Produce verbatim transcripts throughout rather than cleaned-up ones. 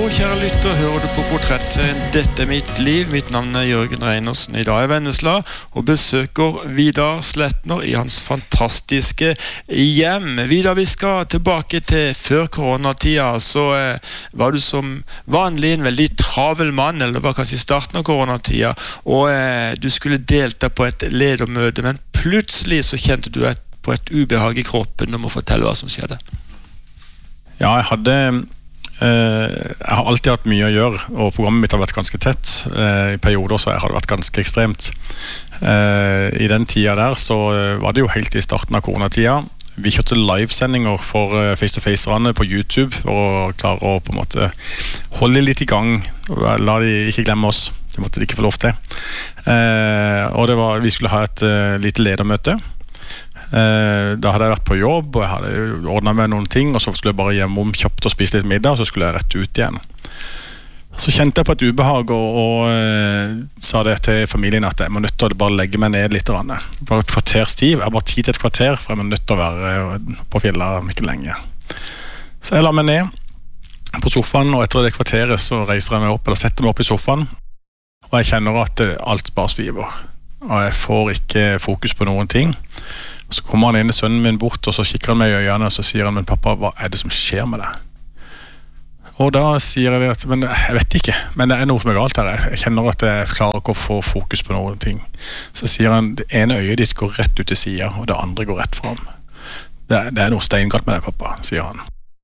kjære lytter, hører du på portrettserien Dette er mitt liv. Mitt navn er Jørgen Reinersen. I dag er Vennesla og besøker Vidar Sletner i hans fantastiske hjem. Vidar, vi skal tilbake til før koronatida. Så eh, var du som vanlig en veldig travel mann, eller det var kanskje i starten av koronatida, og eh, du skulle delta på et ledermøte, men plutselig så kjente du et, på et ubehag i kroppen. Du må fortelle hva som skjedde. Ja, jeg hadde... Uh, jeg har alltid hatt mye å gjøre, og programmet mitt har vært ganske tett. Uh, I perioder så har det vært ganske ekstremt. Uh, I den tida der så var det jo helt i starten av koronatida. Vi kjørte livesendinger for uh, face-to-face-erne på YouTube for å klare å på en måte holde litt i gang, og la de ikke glemme oss. Det måtte de ikke få lov til. Uh, og det var, vi skulle ha et uh, lite ledermøte. Uh, da hadde jeg vært på jobb, og jeg hadde ordnet med noen ting, og så skulle jeg bare hjem om kjapt og spise litt middag, og så skulle jeg rett ut igjen. Så kjente jeg på et ubehag, og, og uh, sa det til familien at jeg må nødt til å bare legge meg ned litt. Bare et kvarters tid, jeg har bare tid til et kvarter, for jeg må nødt til å være på fjellet om ikke lenge. Så jeg la meg ned på sofaen, og etter det kvarteret så reiser jeg meg opp, eller setter meg opp i sofaen, og jeg kjenner at alt bare sviver, og jeg får ikke fokus på noen ting. Så kommer han inn i sønnen min bort, og så kikker han meg i øynene, og så sier han, men pappa, hva er det som skjer med deg? Og da sier jeg at, men jeg vet ikke, men det er noe som er galt her. Jeg kjenner at jeg klarer ikke å få fokus på noen ting. Så sier han, det ene øyet ditt går rett ut til siden, og det andre går rett frem. Det, det er noe steingalt med deg, pappa, sier han.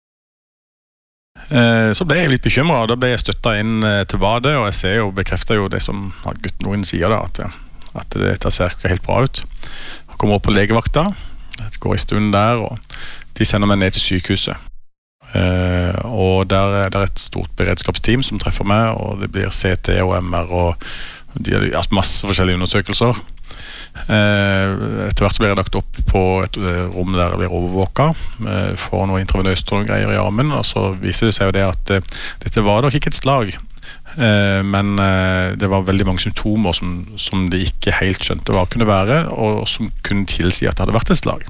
Så ble jeg litt bekymret, og da ble jeg støttet inn til badet, og jeg ser jo, bekrefter jo det som gutten noen sier da, at, at dette ser ikke helt bra ut. Jeg kommer opp på legevakta, det går en stund der, og de sender meg ned til sykehuset. Uh, og der er det et stort beredskapsteam som treffer meg, og det blir C T og M R, og de har altså, masse forskjellige undersøkelser. Uh, etter hvert så blir jeg lagt opp på et rom der jeg blir overvåket, uh, får noe intravenøst og greier i armen, og så viser det seg jo det at uh, dette var nok ikke et slag. Uh, men uh, det var veldig mange symptomer som, som de ikke helt skjønte hva kunne være, og som kunne tilsi at det hadde vært et slag.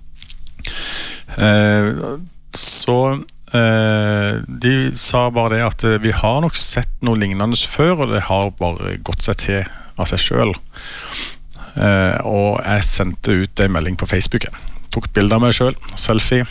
Uh, så uh, de sa bare det at uh, vi har nok sett noe lignende før, og det har bare gått seg til av seg selv. Uh, og jeg sendte ut en melding på Facebook. Tok et bilde av meg selv, selfie.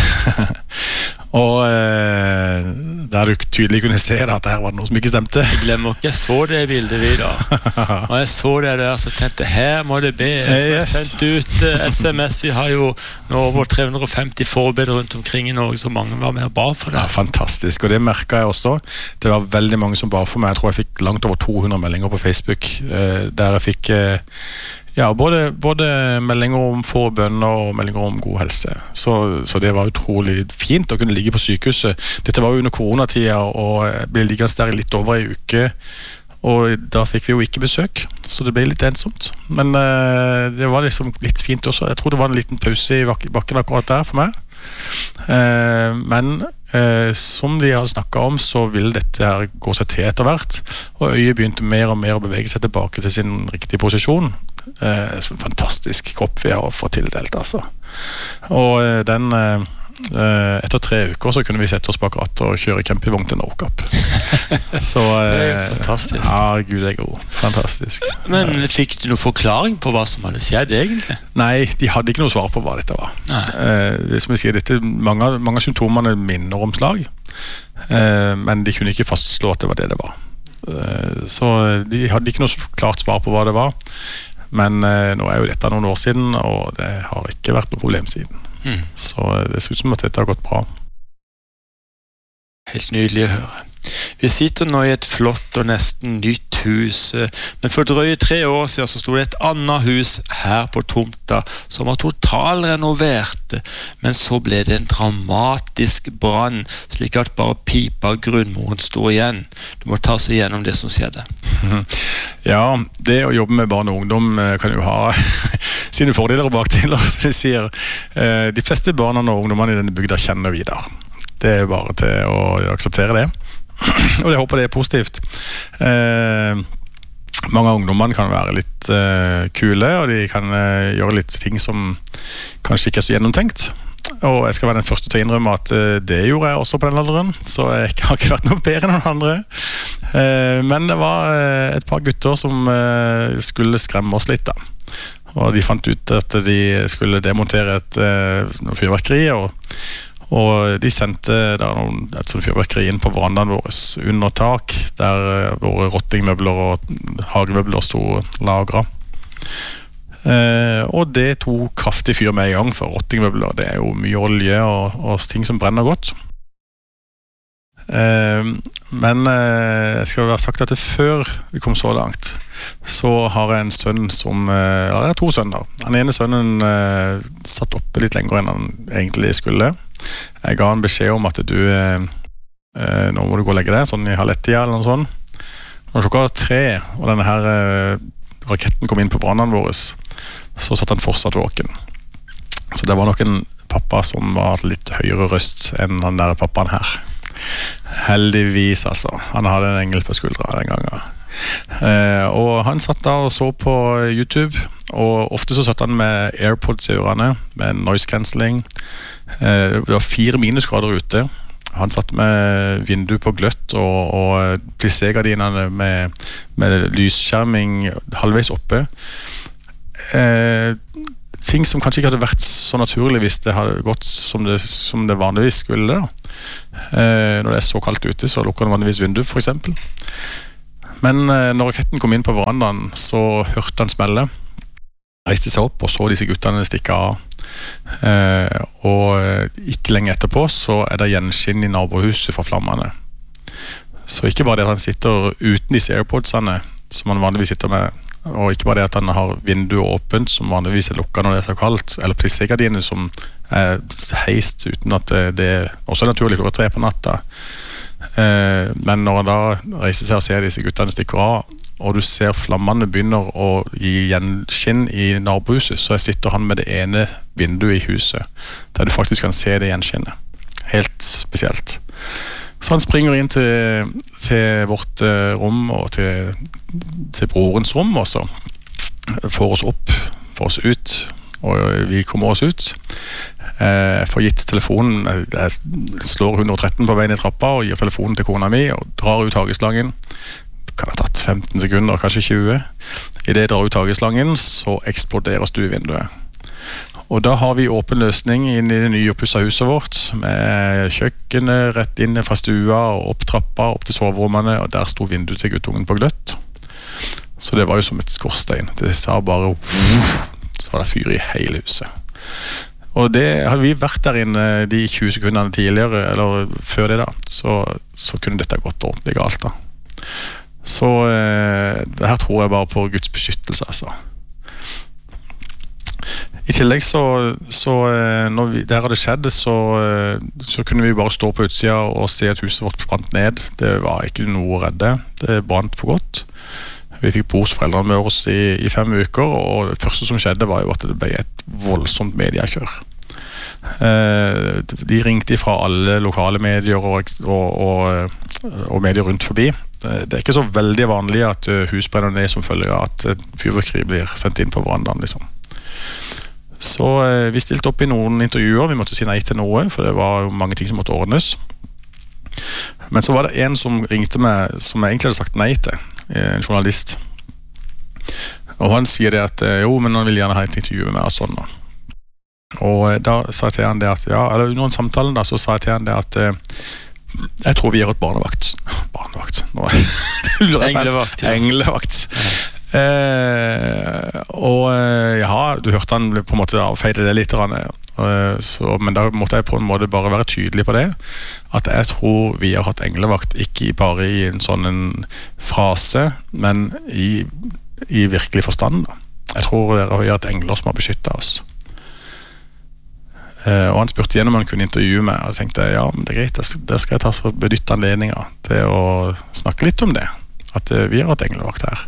Og eh, der du tydelig kunne se det, at her var det noe som ikke stemte. Jeg glemmer ikke, jeg så det bildet videre. Og jeg så det der, så tenkte her må det be. Så jeg sendte ut uh, S M S. Vi har jo nå over tre hundre og femti forberedt rundt omkring i Norge, så mange var med og ba for det. Ja, fantastisk, og det merket jeg også. Det var veldig mange som ba for meg. Jeg tror jeg fikk langt over to hundre meldinger på Facebook, eh, der jeg fikk eh, ja, både, både meldinger om forbønner og meldinger om god helse. Så, så det var utrolig fint å kunne ligge på sykehuset. Dette var jo under koronatida, og jeg ble liggende der litt over en uke, og da fikk vi jo ikke besøk, så det ble litt ensomt. Men uh, det var liksom litt fint også. Jeg tror det var en liten pause i bakken akkurat der for meg. Uh, men uh, som de har snakket om, så vil dette her gå seg til etter hvert, og øyet begynte mer og mer å bevege seg tilbake til sin riktige posisjon. Uh, en fantastisk kropp vi har fått tildelt, altså. Og uh, den uh, uh, etter tre uker så kunne vi sette oss bak rattet og kjøre campingvogn til Nordkapp. Så uh, det er jo fantastisk. Ja, Gud er god. Fantastisk. Men fikk du noen forklaring på hva som hadde skjedd egentlig? Nei, de hadde ikke noe svar på hva dette var. Uh, det som jeg sier, dette, mange, mange av symptomene minner om slag, uh, men de kunne ikke fastslå at det var det det var. Uh, så de hadde ikke noe klart svar på hva det var. Men eh, nå er jo dette noen år siden, og det har ikke vært noe problem siden. Mm. Så det ser ut som at dette har gått bra. Helt nydelig å høre. Vi sitter nå i et flott og nesten nytt hus, men for drøye tre år siden så stod det et annet hus her på tomta som var totalrenovert, men så ble det en dramatisk brann, slik at bare pipa av grunnmuren står igjen. Du må ta seg gjennom det som skjedde. Ja, det å jobbe med barn og ungdom kan jo ha sine fordeler og bakdeler, som vi sier. De fleste barna og ungdommene i denne bygda kjenner Vidar. Det er bare til å akseptere det. Og jeg håper det er positivt. Eh, mange av ungdommene kan være litt eh, kule, og de kan eh, gjøre litt ting som kanskje ikke er så gjennomtenkt. og jeg skal være den første til å innrømme at det gjorde jeg også på den alderen, så jeg har ikke vært noe bedre enn noen andre. Men det var et par gutter som skulle skremme oss litt da. Og de fant ut at de skulle demontere et noe fyrverkeri, og, og de sendte da noen, et sånt fyrverkeri inn på verandaen vår under tak, der våre rottingmøbler og hagemøbler stod lagret. Eh, og det tog kraftig fyr med i gang, for rottingmøbler, det er jo mye olje og, og ting som brenner godt. Eh, men eh, jeg skal være sagt at det før vi kom så langt, så har jeg en sønn som, eh, eller jeg har to sønner. Den ene sønnen eh, satt oppe litt lenger enn han egentlig skulle. Jeg ga han beskjed om at du, eh, nå må du gå og legge deg, sånn i halv-ett-tida eller noe sånt. Når klokka var tre, og denne her eh, raketten kom inn på brannene våre, så satt han fortsatt våken. Så det var nok en pappa som var litt høyere røst enn den der pappaen her. Heldigvis, altså. Han hadde en engel på skuldra den gangen. Eh, og han satt da og så på YouTube, og ofte så satt han med AirPods i ørene, med noise cancelling. Eh, det var fire minusgrader ute. Han satt med vindu på gløtt og, og plissé-gardinene med, med lysskjerming halvveis oppe. Eh, ting som kanskje ikke hadde vært så naturlig hvis det hadde gått som det, som det vanligvis skulle da. Eh, når det er så kaldt ute, så lukker han vanligvis vindu for eksempel. Men eh, når raketten kom inn på verandaen, så hørte han smelle, reiste seg opp og så disse guttene stikke av. Eh, og ikke lenge etterpå så er det gjenskinn i nabohuset fra flammene. Så ikke bare det at han sitter uten disse AirPodsene som han vanligvis sitter med, og ikke bare det at han har vinduet åpent som vanligvis er lukket når det er så kaldt, eller plissé-gardiner som er heist uten at det, det er også naturlig klokka tre på natta. Eh, men når han da reiser seg og ser disse guttene stikker av, og du ser flammene begynner å gi gjenskinn i nabohuset, så sitter han med det ene vinduet i huset, der du faktisk kan se det gjenskinnet. Helt spesielt. Så han springer inn til, til vårt uh, rom, og til, til brorens rom også. Får oss opp, får oss ut, og vi kommer oss ut. Jeg får gitt telefonen, jeg slår ett hundre og tretten på veien i trappa, og gir telefonen til kona mi, og drar ut hageslangen. Kan ha tatt femten sekunder, kanskje tjue. I det jeg drar ut hageslangen, så eksploderer stuevinduet. Og da har vi åpen løsning inn i det nye oppusset huset vårt, med kjøkkenet rett inne fra stua, og opp trappa, opp til soverommene, og der sto vinduet til guttungen på gløtt. Så det var jo som et skorstein. Det sa bare, så var det fyr i hele huset. Og det hadde vi vært der inne de tjue sekundene tidligere, eller før det da, så, så kunne dette gått ordentlig galt da. Så eh, det her tror jeg bare på Guds beskyttelse, altså. I tillegg så, så når vi, der hadde skjedd, så, så kunne vi bare stå på utsida og se at huset vårt brant ned. Det var ikke noe å redde. Det brant for godt. Vi fikk bo hos foreldrene med oss i, i fem uker, og det første som skjedde var jo at det ble et voldsomt mediekjør. De ringte fra alle lokale medier og, og, og, og medier rundt forbi. Det er ikke så veldig vanlig at hus brenner ned som følge av at fyrverkeri blir sendt inn på verandaen, liksom. Så eh, vi stilte opp i noen intervjuer, vi måtte si nei til noe, for det var jo mange ting som måtte ordnes. Men så var det en som ringte meg, som jeg egentlig hadde sagt nei til, en journalist. Og han sier det at, jo, men han vil gjerne ha et intervju med meg og sånn. Da. Og da sa jeg til han det at, ja, eller under en samtale da, så sa jeg til han det at, jeg tror vi er et barnevakt. Barnevakt? Nå, Englevakt, ja. Englevakt. Ja. Eh, og ja, du hørte han på en måte avfeide det litt, eh, så, men da måtte jeg på en måte bare være tydelig på det, at jeg tror vi har hatt englevakt ikke bare i en sånn en frase, men i, i virkelig forstand da. Jeg tror vi har hatt engler som har beskyttet oss. Eh, og han spurte igjen om han kunne intervjue meg, og jeg tenkte, ja, men det er greit, det skal jeg ta så benytte anledninger til å snakke litt om det, at eh, vi har hatt englevakt her.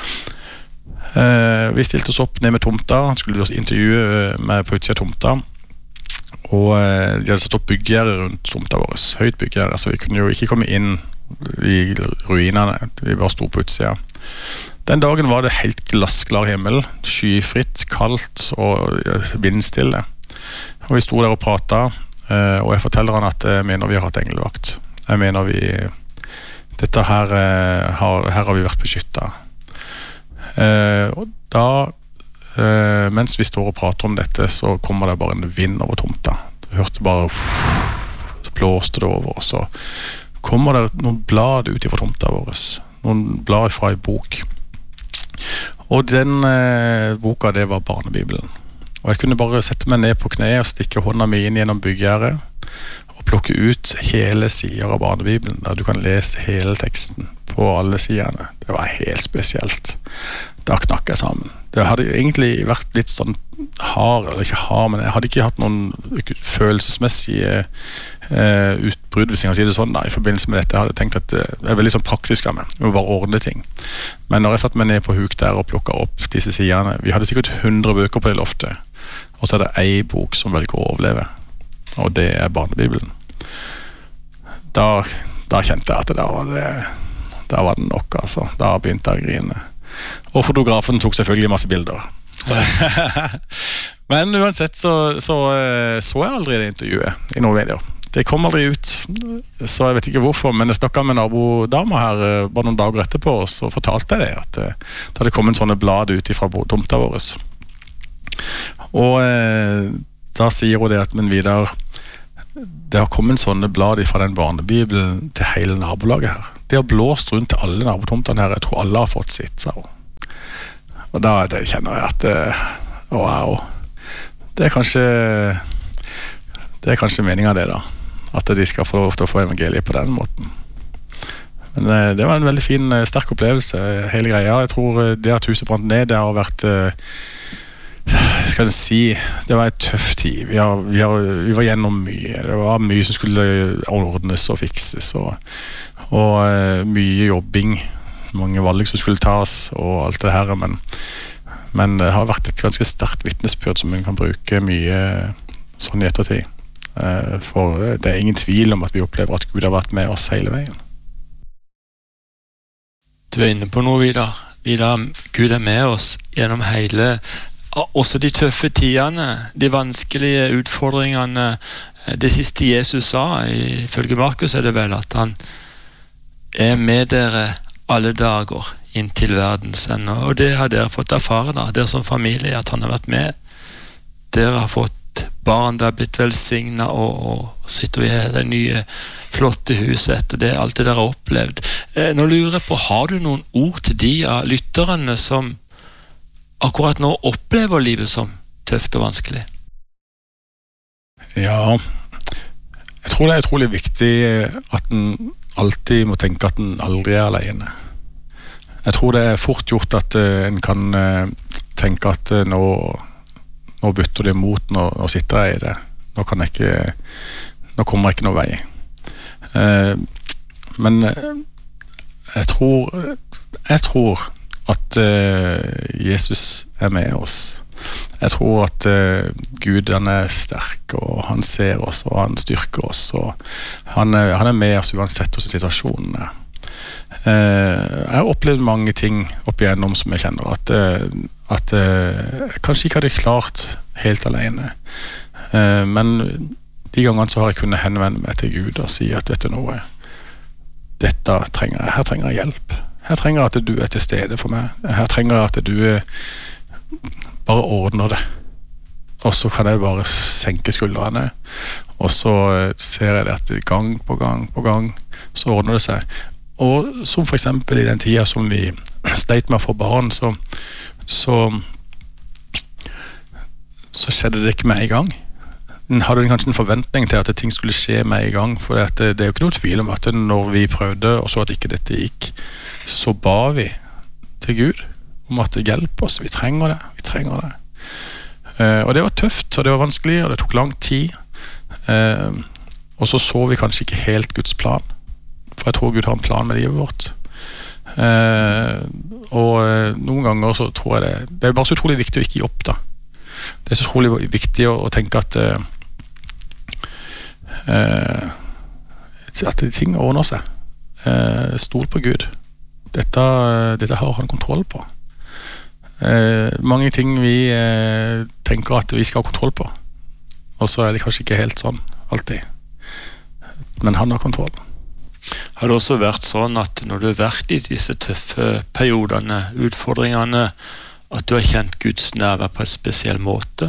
Uh, vi stilte oss opp ned med tomta. Han skulle intervjue med på utsida tomta, og uh, de hadde satt opp bygggjerde rundt tomta vår, høyt bygggjerde, så vi kunne jo ikke komme inn i ruinene, vi bare stod på utsida. Den dagen var det helt glassklar himmel, skyfritt, kaldt og vindstille. Og vi sto der og pratet, uh, og jeg forteller han at jeg mener vi har hatt englevakt. Jeg mener vi, dette her, uh, har, her har vi vært beskyttet. Uh, og da, uh, mens vi står og prater om dette, så kommer det bare en vind over tomta. Du hørte bare, så blåste det over, og så kommer det noen blad ut fra tomta vår. Noen blad fra en bok. Og den uh, boka, det var Barnebibelen. Og jeg kunne bare sette meg ned på kne og stikke hånda mi inn gjennom bygggjæret og plukke ut hele sider av Barnebibelen, der du kan lese hele teksten på alle sidene. Det var helt spesielt. Da knakk jeg sammen. Det hadde egentlig vært litt sånn hard, eller ikke hard, men jeg hadde ikke hatt noen følelsesmessige eh, utbrudd, hvis jeg kan si det sånn, da, i forbindelse med dette. Jeg hadde tenkt at det er veldig sånn praktisk av meg, jeg må bare ordne ting. Men når jeg satt meg ned på huk der og plukket opp disse sidene, vi hadde sikkert hundre bøker på det loftet, og så er det en bok som velger å overleve, og det er Barnebibelen. Da, da kjente jeg at det var, det, da var det nok, altså. Da begynte jeg å grine. Og fotografen tok selvfølgelig masse bilder. Men uansett så, så, så jeg aldri det intervjuet i noen medier. Det kom aldri ut, så jeg vet ikke hvorfor, men jeg snakket med nabodama her bare noen dager etterpå, og så fortalte jeg det, at det hadde kommet sånne blad ut fra tomta vår. Og eh, da sier hun det at, men videre, det har kommet sånne blad fra den barnebibelen til hele nabolaget her. Det har blåst rundt til alle nabotomtene her. Jeg tror alle har fått sitt, sa hun. Og da det kjenner jeg at uh, wow, det er kanskje det er kanskje meningen det da, at de skal få lov til å få evangeliet på den måten. Men uh, det var en veldig fin, uh, sterk opplevelse, hele greia. Jeg tror uh, det at huset brant ned, det har vært uh, skal jeg si, det var et tøff tid. Vi, har, vi, har, vi var gjennom mye. Det var mye som skulle ordnes og fikses, og, og uh, mye jobbing, mange valg som skulle tas, og alt det her, men, men det har vært et ganske sterkt vittnesbyrd som man kan bruke mye sånn i ettertid. Uh, for det er ingen tvil om at vi opplever at Gud har vært med oss hele veien. Du er inne på noe, Vidar. Vidar, Gud er med oss gjennom hele også de tøffe tidene, de vanskelige utfordringene. Det siste Jesus sa, ifølge Markus er det vel at han er med dere alle dager inn til verdens ende. Og det har dere fått erfare da, dere som familie, at han har vært med. Dere har fått barn, det har blitt velsignet, og, og sitter vi her i det nye, flotte huset etter det, alt det dere har opplevd. Nå lurer jeg på, har du noen ord til de av lytterne som akkurat nå opplever livet som tøft og vanskelig? Ja, jeg tror det er utrolig viktig at en alltid må tenke at en aldri er alene. Jeg tror det er fort gjort at uh, en kan uh, tenke at uh, nå, nå bytter det mot, nå, nå sitter jeg i det. Nå, kan jeg ikke, nå kommer jeg ikke noe vei. Uh, men uh, jeg tror, jeg tror at uh, Jesus er med oss. Jeg tror at uh, Gud han er sterk, og han ser oss, og han styrker oss, og han, uh, han er med oss uansett hvordan situasjonen er. Uh, jeg har opplevd mange ting opp igjennom som jeg kjenner at, uh, at uh, jeg kanskje ikke hadde klart helt alene. Uh, men de gangene så har jeg kunnet henvende meg til Gud og si at vet du noe, dette trenger jeg, her trenger jeg hjelp. Her trenger jeg at du er til stede for meg. Her trenger jeg at du bare ordner det. Og så kan jeg bare senke skuldrene. Og så ser jeg det at gang på gang på gang så ordner det seg. Og som for eksempel i den tiden som vi sleit med å få barn, så, så, så skjedde det ikke med en gang. En hadde kanskje en forventning til at ting skulle skje med en gang, for det, det er jo ikke noe tvil om at når vi prøvde og så at ikke dette gikk, så ba vi til Gud om at det hjelper oss. Vi trenger det, vi trenger det. Uh, og det var tøft, og det var vanskelig, og det tok lang tid. Uh, og så så vi kanskje ikke helt Guds plan, for jeg tror Gud har en plan med livet vårt. Uh, og uh, noen ganger så tror jeg det, det er bare så utrolig viktig å ikke gi opp da. Det er så utrolig viktig å, å tenke at uh, uh, at ting ordner seg. Uh, stol på Gud. Dette, dette har han kontroll på. Uh, mange ting vi uh, tenker at vi skal ha kontroll på. og så er det kanskje ikke helt sånn, alltid. Men han har kontroll. Har det også vært sånn at når du har vært i disse tøffe periodene, utfordringene, at du har kjent Guds nærvær på en spesiell måte?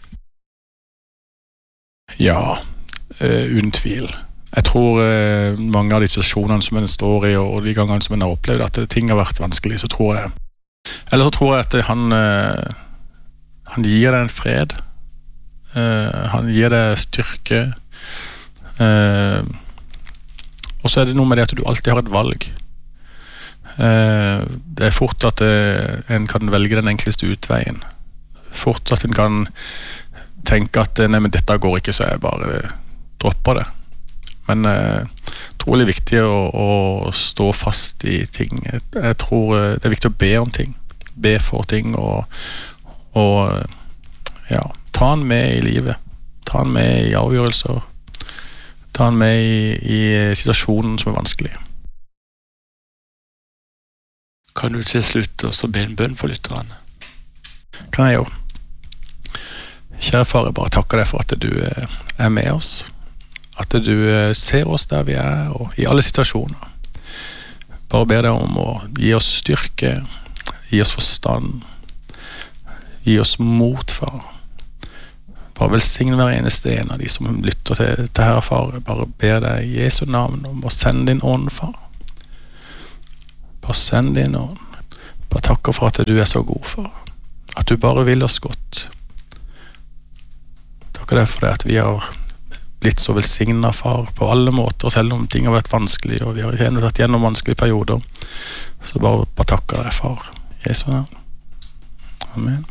Ja, uh, uten tvil. Jeg tror uh, mange av de situasjonene som en står i, og de gangene som en har opplevd at ting har vært vanskelig, så tror jeg, eller så tror jeg at han, uh, han gir deg en fred, uh, han gir deg styrke, uh, og så er det noe med det at du alltid har et valg. Uh, det er fort at uh, en kan velge den enkleste utveien. Fort at en kan tenke at nei, men dette går ikke, så jeg bare uh, dropper det. Men uh, trolig viktig å, å stå fast i ting. Jeg, jeg tror uh, det er viktig å be om ting. Be for ting og, og uh, ja, ta han med i livet. Ta han med i avgjørelser. Ta han med i, i situasjonen som er vanskelig. Kan du til slutt også be en bønn for lytterne? Kan jeg gjøre. Kjære far, jeg bare takker deg for at du uh, er med oss. At du ser oss der vi er, og i alle situasjoner. Bare ber deg om å gi oss styrke, gi oss forstand, gi oss mot, far. Bare velsigne hver eneste en av de som lytter til dette her, far. Bare ber deg i Jesu navn om å sende din ånd, far. Bare send din ånd. Bare takker for at du er så god, far. At du bare vil oss godt. Takker deg for det at vi har blitt så velsignet, far, på alle måter, selv om ting har vært vanskelig, og vi har vært gjennom vanskelige perioder. Så bare, bare takker deg, far. Jesu navn. Amen.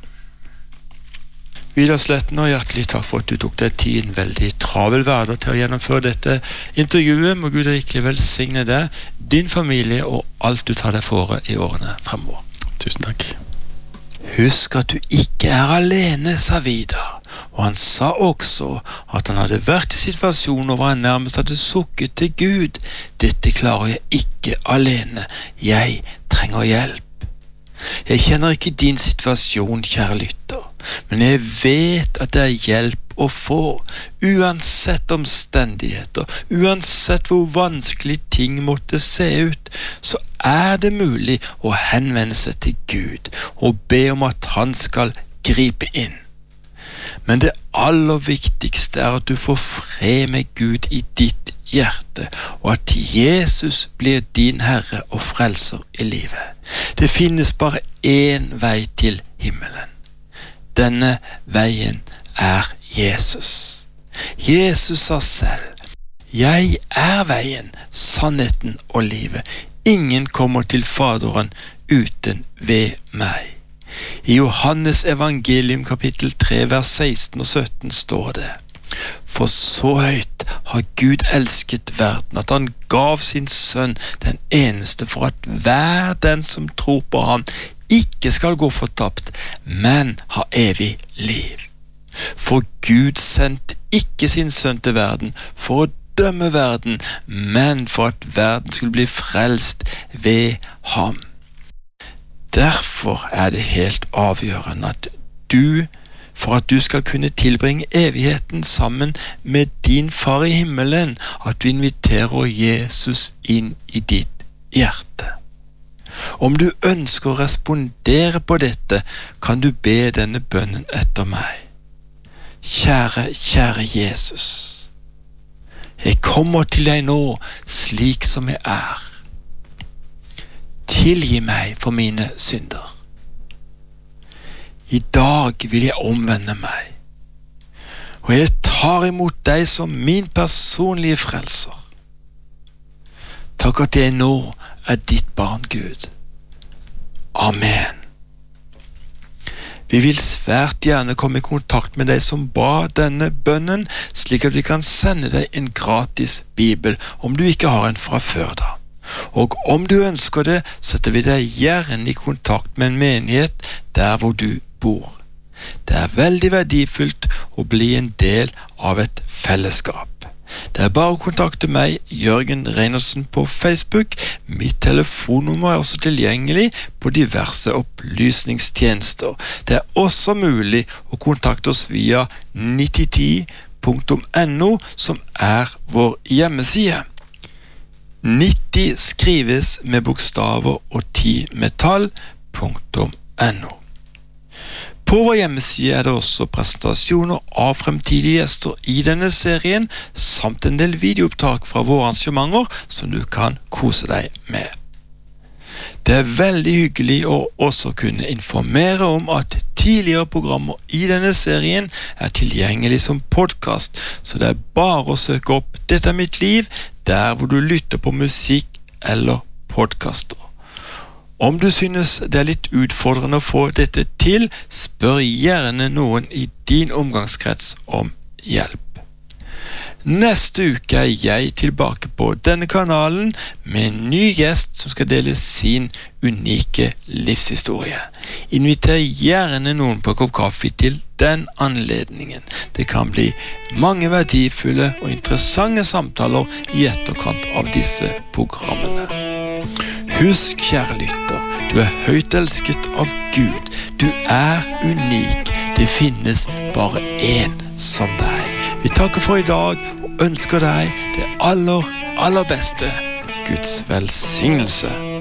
Vidar Sletner, hjertelig takk for at du tok deg tid, en veldig travel hverdag til å gjennomføre dette intervjuet. Må Gud rikelig velsigne deg, din familie og alt du tar deg for i årene fremover. Tusen takk. Husk at du ikke er alene, sa Vidar. Og han sa også at han hadde vært i situasjoner hvor han nærmest hadde sukket til Gud. Dette klarer jeg ikke alene. Jeg trenger hjelp. Jeg kjenner ikke din situasjon, kjære lytter, men jeg vet at det er hjelp å få, uansett omstendigheter, uansett hvor vanskelig ting måtte se ut, så er det mulig å henvende seg til Gud og be om at han skal gripe inn. Men det aller viktigste er at du får fred med Gud i ditt hjerte, og at Jesus blir din Herre og frelser i livet. Det finnes bare én vei til himmelen. Denne veien er Jesus. Jesus sa selv, jeg er veien, sannheten og livet. Ingen kommer til Faderen uten ved meg. I Johannes evangelium kapittel tre vers seksten og sytten står det: For så høyt har Gud elsket verden at han gav sin sønn den eneste, for at hver den som tror på ham ikke skal gå fortapt, men ha evig liv. For Gud sendte ikke sin sønn til verden for å dømme verden, men for at verden skulle bli frelst ved ham. Derfor er det helt avgjørende at du, for at du skal kunne tilbringe evigheten sammen med din far i himmelen, at du inviterer Jesus inn i ditt hjerte. Om du ønsker å respondere på dette, kan du be denne bønnen etter meg. Kjære, kjære Jesus, jeg kommer til deg nå slik som jeg er. Tilgi meg for mine synder. I dag vil jeg omvende meg, og jeg tar imot deg som min personlige frelser. Takk at jeg nå er ditt barn, Gud. Amen. Vi vil svært gjerne komme i kontakt med deg som ba denne bønnen, slik at vi kan sende deg en gratis bibel, om du ikke har en fra før da. Og om du ønsker det, setter vi deg gjerne i kontakt med en menighet der hvor du bor. Det er veldig verdifullt å bli en del av et fellesskap. Det er bare å kontakte meg, Jørgen Reinertsen, på Facebook. Mitt telefonnummer er også tilgjengelig på diverse opplysningstjenester. Det er også mulig å kontakte oss via nitti punktum no, som er vår hjemmeside. nitti skrives med bokstaver og ti med tall, punktum no. På vår hjemmeside er det også presentasjoner av fremtidige gjester i denne serien, samt en del videoopptak fra våre arrangementer som du kan kose deg med. Det er veldig hyggelig å også kunne informere om at tidligere programmer i denne serien er tilgjengelig som podcast, så det er bare å søke opp Dette er mitt liv, der hvor du lytter på musikk eller podcaster. Om du synes det er litt utfordrende å få dette til, spør gjerne noen i din omgangskrets om hjelp. Neste uke er jeg tilbake på denne kanalen med en ny gjest som skal dele sin unike livshistorie. Inviter gjerne noen på en kopp kaffe til den anledningen. Det kan bli mange verdifulle og interessante samtaler i etterkant av disse programmene. Husk, kjære lytter, du er høyt elsket av Gud. Du er unik. Det finnes bare én som deg. Vi takker for i dag og ønsker deg det aller, aller beste. Guds velsignelse.